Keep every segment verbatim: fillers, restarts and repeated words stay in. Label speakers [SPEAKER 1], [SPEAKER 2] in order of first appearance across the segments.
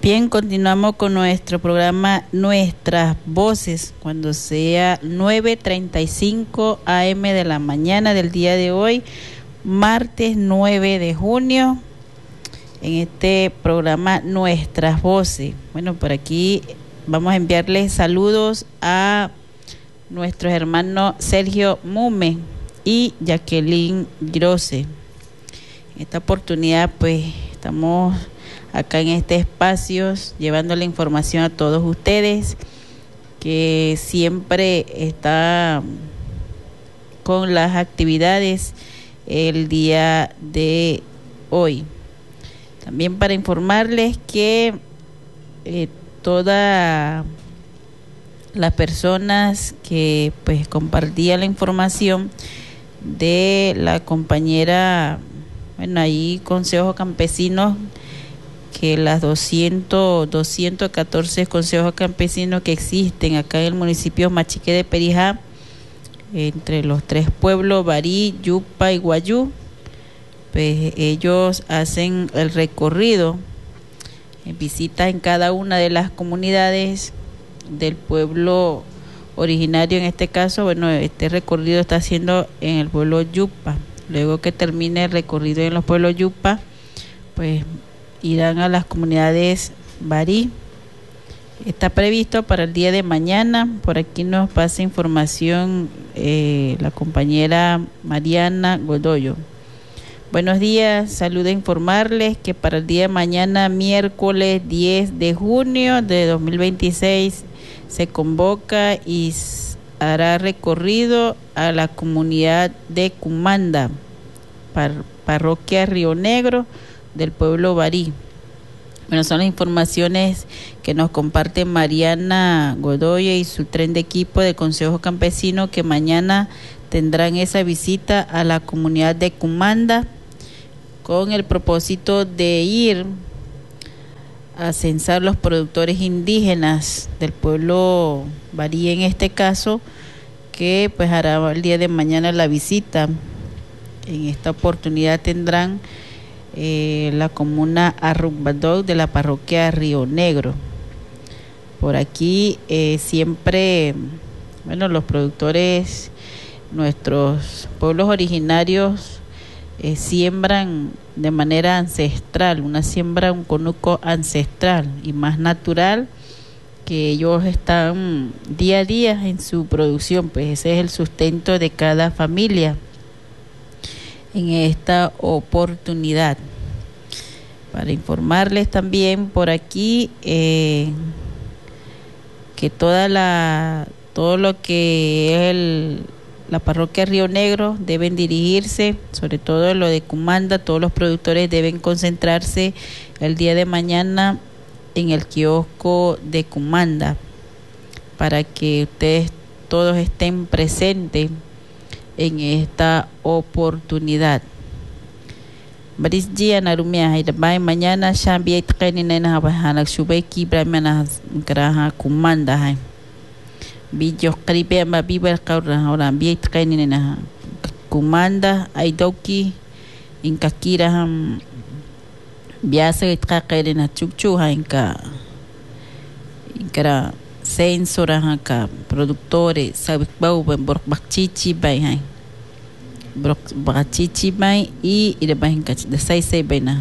[SPEAKER 1] Bien, continuamos con nuestro programa Nuestras Voces, cuando sea nueve treinta y cinco a eme de la mañana del día de hoy, martes nueve de junio, en este programa Nuestras Voces. Bueno, por aquí vamos a enviarles saludos a nuestros hermanos Sergio Mume y Jacqueline Grose. En esta oportunidad, pues, estamos acá en este espacio llevando la información a todos ustedes, que siempre está con las actividades el día de hoy. También para informarles que eh, todas las personas que pues compartían la información de la compañera, bueno, ahí Consejos Campesinos, que las doscientos, doscientos catorce consejos campesinos que existen acá en el municipio Machique de Perijá, entre los tres pueblos, Barí, Yupa y Guayú, pues ellos hacen el recorrido, visitas en cada una de las comunidades del pueblo originario. En este caso, bueno, este recorrido está haciendo en el pueblo Yupa. Luego que termine el recorrido en los pueblos Yupa, pues irán a las comunidades Barí. Está previsto para el día de mañana. Por aquí nos pasa información eh, la compañera Mariana Godoyo. Buenos días, saludo a informarles que para el día de mañana, miércoles diez de junio de dos mil veintiséis, se convoca y hará recorrido a la comunidad de Cumanda, par, parroquia Río Negro, del pueblo Barí. Bueno, son las informaciones que nos comparte Mariana Godoy y su tren de equipo de Consejo Campesino, que mañana tendrán esa visita a la comunidad de Cumanda con el propósito de ir a censar los productores indígenas del pueblo Barí, en este caso, que pues hará el día de mañana la visita. En esta oportunidad tendrán Eh, la comuna Arrugbadó de la parroquia Río Negro. Por aquí eh, siempre, bueno, los productores, nuestros pueblos originarios eh, siembran de manera ancestral, una siembra, un conuco ancestral y más natural, que ellos están día a día en su producción, pues ese es el sustento de cada familia en esta oportunidad. Para informarles también por aquí eh, que toda la todo lo que es el, la parroquia Río Negro deben dirigirse, sobre todo lo de Cumanda, todos los productores deben concentrarse el día de mañana en el kiosco de Cumanda, para que ustedes todos estén presentes en esta oportunidad. Baris dia narumia hay bay mañana shambia itkani nena hanak shubay kibra mana graha Cumanda hay bijo kribe ma bibel kaura ora bia itkani nena Cumanda ay doki inkakira ham biasa itkakere na chukchu hay inka inkara sensora haka productores sabe bau ben borok bakchichi bay hay borok bakchichi bay i ida bay ka de sai sai bay na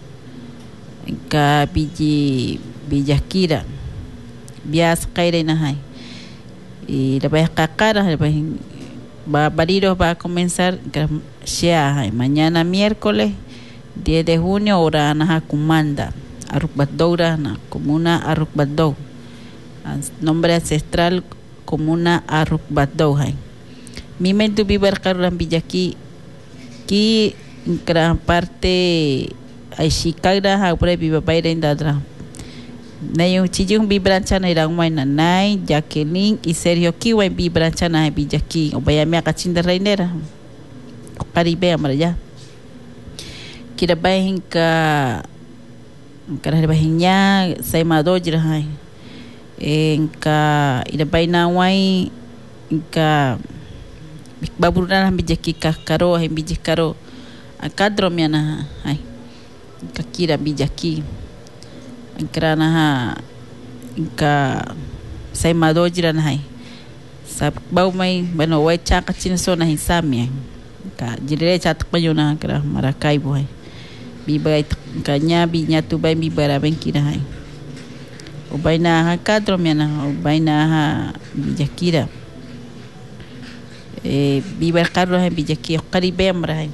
[SPEAKER 1] ka biji bijakira bias kaire na hay y ida bay kakara bay va Bariros va a comenzar ya hay mañana miércoles diez de junio hora na Cumanda Arrugbadora na comuna Arrugbadou, nombre ancestral comuna Arrugbadou hay. Mi mente vive en Villaki, que gran parte hay chicagra ha por vive para ir dadra. Nayo chijung vibrancha na irang may nanay, Jacqueline y Sergio Kiwa vibrancha na Villaki. O vaya me acachinda reinera. O Caribe amarilla. Kira bahin ka karena bahinnya saya mado jirah engka ida baina wai engka baburuna bijaki karo hay bijikaro akadro miana hay kakira bijaki Enkrana ha inka sai madojran hai. Sab bau mai bueno wai chaka chinsona hisami ka jire chat payuna kra marakai boy bi bai kanya bi nyatu bai bi bara benkira hai o baina ha kadro miana o baina ha bijakira e bi bar carro ha bijaki qaribe amra hai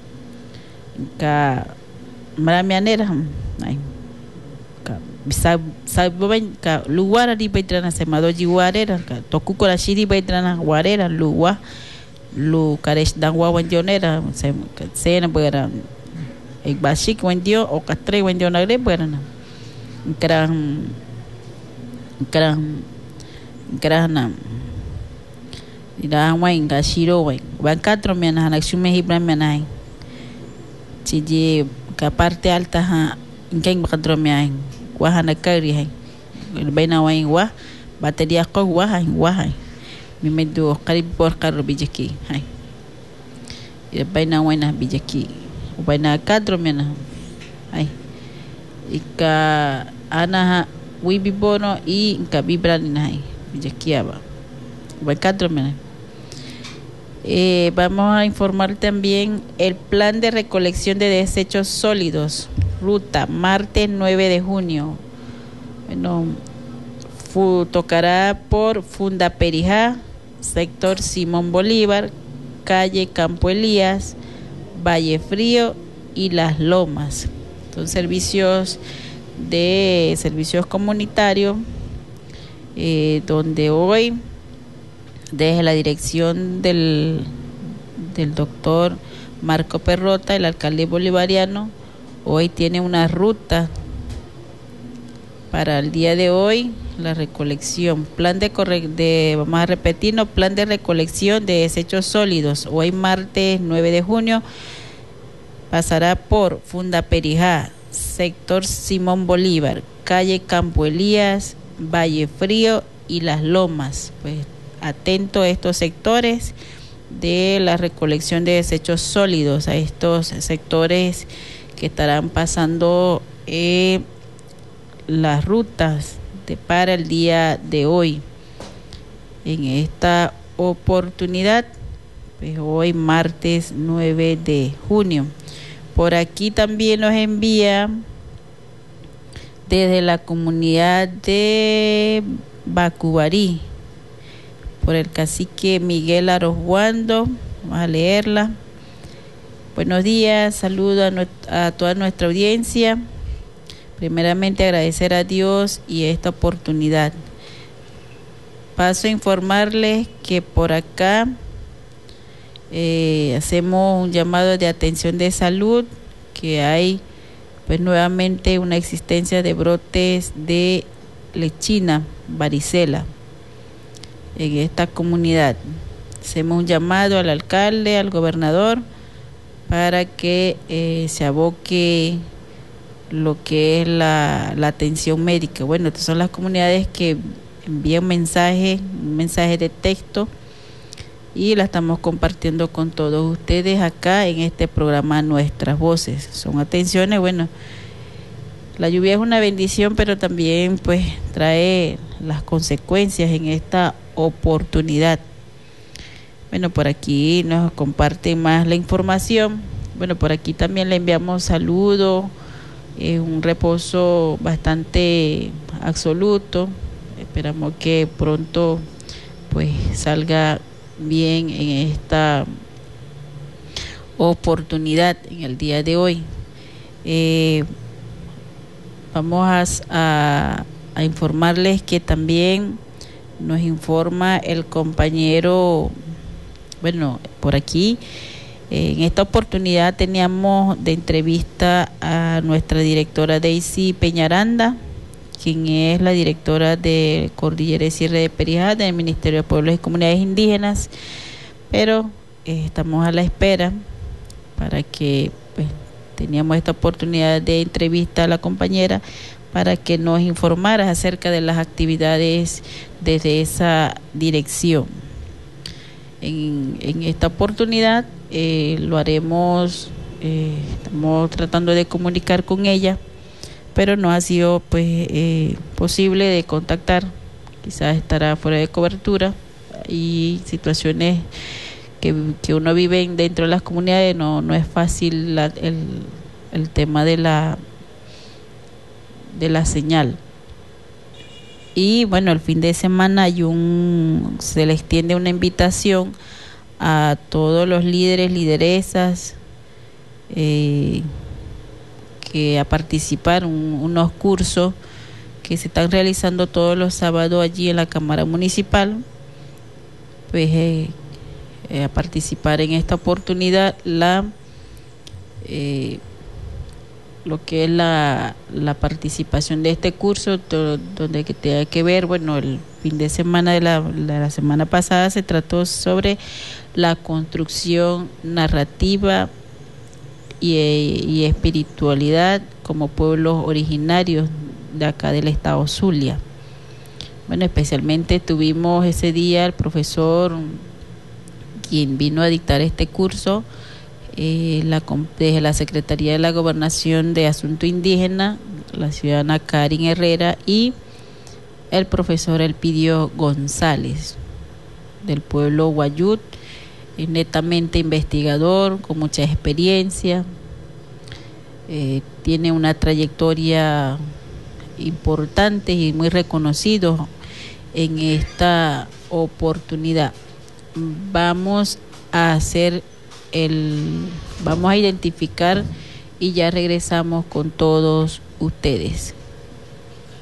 [SPEAKER 1] ka mara mianera hai ka bisa saben ka luar di baitrana semadoji warera ka toku kora shiri baitrana warera luwa lu karesh dan wa wanjonera se se na bera ek basik wandio o katre wanjona re bera na kerang kerang kerana ida wain ka shiro wain ban katro mena na xume hibra mena hai chiji ka parte alta ha ingkeng bakadro mena wahana kari hai baina wain wah bateria ko wah hai wah hai mimedo qarib por qarro bijaki hai ida baina wain bijaki baina kadro mena hai ika ana wibi bono y inka vibran hai bijaki aba baina kadro mena. Eh, vamos a informar también el plan de recolección de desechos sólidos, ruta, martes nueve de junio. Bueno, fu, tocará por Fundaperijá, sector Simón Bolívar, calle Campo Elías, Valle Frío y Las Lomas. Son servicios de servicios comunitarios, eh, donde hoy desde la dirección del, del doctor Marco Perrota, el alcalde bolivariano, hoy tiene una ruta para el día de hoy, la recolección, plan de, corre, de vamos a repetirnos, plan de recolección de desechos sólidos, hoy martes nueve de junio, pasará por Fundaperijá, sector Simón Bolívar, calle Campo Elías, Valle Frío y Las Lomas. Pues atento a estos sectores de la recolección de desechos sólidos, a estos sectores que estarán pasando eh, las rutas de, para el día de hoy. En esta oportunidad, pues hoy martes nueve de junio. Por aquí también nos envía desde la comunidad de Bacubarí, por el cacique Miguel Arosguando. Vamos a leerla. Buenos días, saludo a, a toda nuestra audiencia. Primeramente agradecer a Dios y esta oportunidad. Paso a informarles que por acá eh, hacemos un llamado de atención de salud, que hay pues nuevamente una existencia de brotes de lechina, varicela en esta comunidad. Hacemos un llamado al alcalde, al gobernador, para que eh, se aboque lo que es la, la atención médica. Bueno, estas son las comunidades que envían mensajes, un mensaje de texto, y la estamos compartiendo con todos ustedes acá en este programa Nuestras Voces. Son atenciones, bueno, la lluvia es una bendición, pero también pues trae las consecuencias en esta oportunidad. Bueno, por aquí nos comparten más la información. Bueno, por aquí también le enviamos saludos, eh, un reposo bastante absoluto. Esperamos que pronto pues salga bien en esta oportunidad en el día de hoy. Eh, vamos a, a, a informarles que también nos informa el compañero, bueno, por aquí, eh, en esta oportunidad teníamos de entrevista a nuestra directora Daisy Peñaranda, quien es la directora de Cordillera y Sierra de Perijá del Ministerio de Pueblos y Comunidades Indígenas, pero eh, estamos a la espera para que, pues, teníamos esta oportunidad de entrevista a la compañera para que nos informara acerca de las actividades desde esa dirección. En, en esta oportunidad eh, lo haremos, eh, estamos tratando de comunicar con ella pero no ha sido pues eh, posible de contactar. Quizás estará fuera de cobertura y situaciones que, que uno vive dentro de las comunidades, no, no es fácil la, el, el tema de la de la señal. Y bueno, el fin de semana hay un se le extiende una invitación a todos los líderes, lideresas, eh, que a participar un, unos cursos que se están realizando todos los sábados allí en la Cámara Municipal, pues eh, eh, a participar en esta oportunidad la eh, lo que es la, la participación de este curso, to, donde que tenga que ver, bueno, el fin de semana de la, de la semana pasada se trató sobre la construcción narrativa y, y espiritualidad como pueblos originarios de acá del estado Zulia. Bueno, especialmente tuvimos ese día el profesor quien vino a dictar este curso, eh, la, desde la Secretaría de la Gobernación de Asunto Indígena, la ciudadana Karin Herrera, y el profesor Elpidio González, del pueblo Guayut, netamente investigador, con mucha experiencia, eh, tiene una trayectoria importante y muy reconocido en esta oportunidad. Vamos a hacer el, vamos a identificar y ya regresamos con todos ustedes.